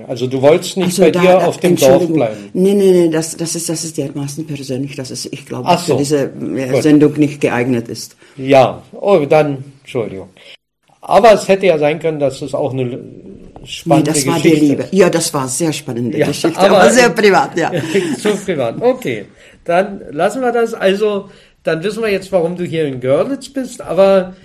Also du wolltest nicht bei dir auf dem Dorf bleiben. Nee, das ist dermaßen persönlich, dass es, ich glaube, so. für diese Sendung nicht geeignet ist. Ja, dann, Entschuldigung. Aber es hätte ja sein können, dass es auch eine spannende Geschichte ist. Nee, das war die Liebe. Ja, das war sehr spannende Geschichte, aber sehr privat, ja. Zu privat, okay. Dann lassen wir das. Also, dann wissen wir jetzt, warum du hier in Görlitz bist. Aber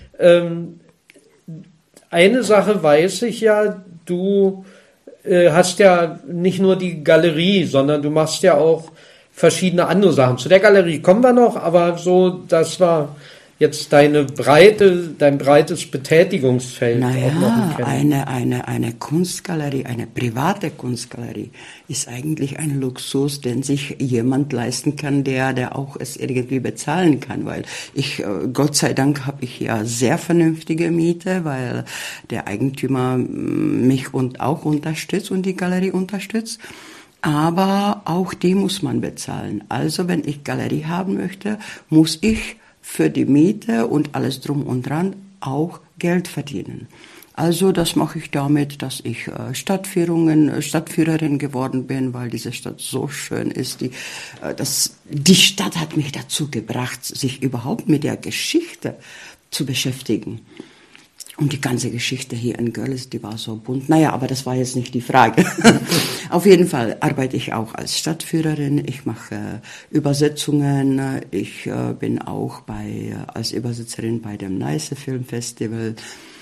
eine Sache weiß ich ja, du hast ja nicht nur die Galerie, sondern du machst ja auch verschiedene andere Sachen. Zu der Galerie kommen wir noch, aber so, das war jetzt dein breites Betätigungsfeld. Naja, eine Kunstgalerie, eine private Kunstgalerie ist eigentlich ein Luxus, den sich jemand leisten kann, der auch es irgendwie bezahlen kann, weil Gott sei Dank habe ich ja sehr vernünftige Miete, weil der Eigentümer mich auch unterstützt und die Galerie unterstützt. Aber auch die muss man bezahlen. Also wenn ich Galerie haben möchte, muss ich für die Miete und alles drum und dran auch Geld verdienen. Also das mache ich damit, dass ich Stadtführerin geworden bin, weil diese Stadt so schön ist. Die Stadt hat mich dazu gebracht, sich überhaupt mit der Geschichte zu beschäftigen. Und die ganze Geschichte hier in Görlitz, die war so bunt. Naja, aber das war jetzt nicht die Frage. Auf jeden Fall arbeite ich auch als Stadtführerin. Ich mache Übersetzungen. Ich bin auch als Übersetzerin bei dem Neiße Filmfestival.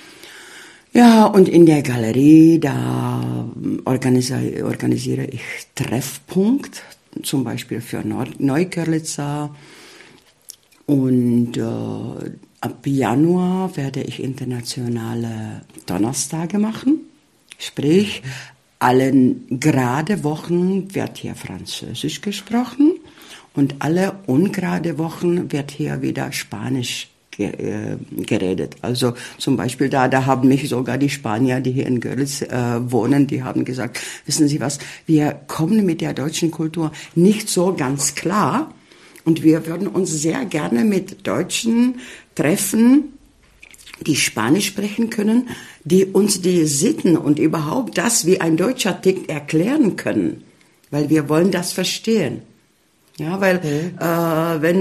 Ja, und in der Galerie, da organisiere ich Treffpunkt, zum Beispiel für Neugörlitzer. Und ab Januar werde ich internationale Donnerstage machen. Sprich, allen gerade Wochen wird hier Französisch gesprochen und alle ungerade Wochen wird hier wieder Spanisch geredet. Also zum Beispiel da haben mich sogar die Spanier, die hier in Görlitz wohnen, die haben gesagt, wissen Sie was, wir kommen mit der deutschen Kultur nicht so ganz klar. Und wir würden uns sehr gerne mit Deutschen treffen, die Spanisch sprechen können, die uns die Sitten und überhaupt das, wie ein Deutscher tickt, erklären können. Weil wir wollen das verstehen. Ja, weil wenn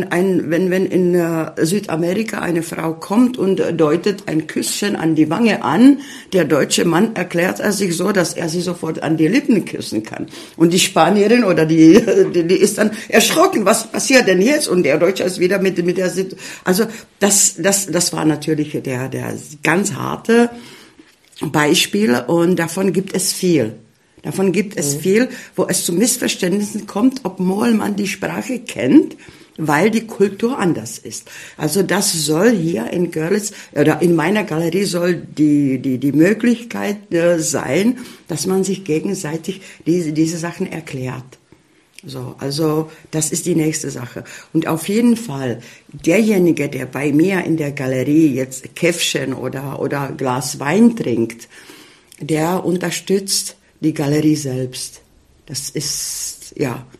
in Südamerika eine Frau kommt und deutet ein Küsschen an die Wange an, der deutsche Mann erklärt sich so, dass er sie sofort an die Lippen küssen kann. Und die Spanierin oder die ist dann erschrocken, was passiert denn jetzt? Und der Deutsche ist wieder mit der Situation. Also das war natürlich der ganz harte Beispiel und davon gibt es viel. Davon gibt es viel, wo es zu Missverständnissen kommt, obwohl man die Sprache kennt, weil die Kultur anders ist. Also das soll hier in Görlitz oder in meiner Galerie soll die Möglichkeit sein, dass man sich gegenseitig diese Sachen erklärt. So, also das ist die nächste Sache. Und auf jeden Fall, derjenige, der bei mir in der Galerie jetzt Käffchen oder Glas Wein trinkt, der unterstützt die Galerie selbst. Das ist,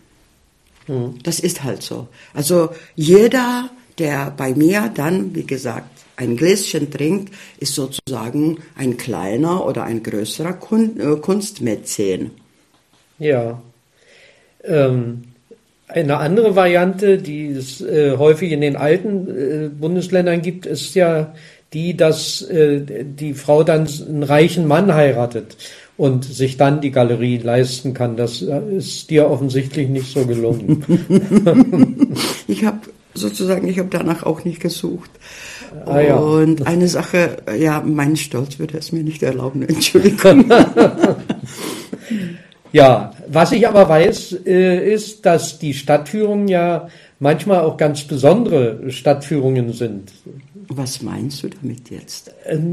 das ist halt so. Also jeder, der bei mir dann, wie gesagt, ein Gläschen trinkt, ist sozusagen ein kleiner oder ein größerer Kunstmäzen. Ja. Eine andere Variante, die es häufig in den alten Bundesländern gibt, ist ja die, dass die Frau dann einen reichen Mann heiratet und sich dann die Galerie leisten kann. Das ist dir offensichtlich nicht so gelungen. Ich habe danach auch nicht gesucht. Ja. Und eine Sache, mein Stolz würde es mir nicht erlauben, Entschuldigung. Ja, was ich aber weiß, ist, dass die Stadtführungen ja manchmal auch ganz besondere Stadtführungen sind. Was meinst du damit jetzt?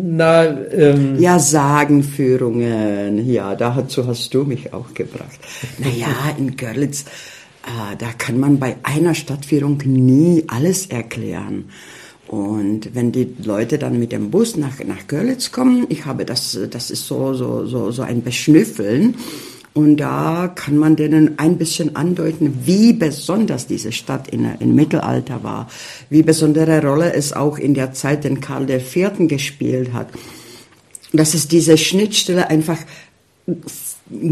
Sagenführungen. Ja, dazu hast du mich auch gebracht. In Görlitz, da kann man bei einer Stadtführung nie alles erklären. Und wenn die Leute dann mit dem Bus nach Görlitz kommen, das ist so ein Beschnüffeln. Und da kann man denen ein bisschen andeuten, wie besonders diese Stadt im Mittelalter war, wie besondere Rolle es auch in der Zeit, den Karl IV. Gespielt hat. Dass es diese Schnittstelle einfach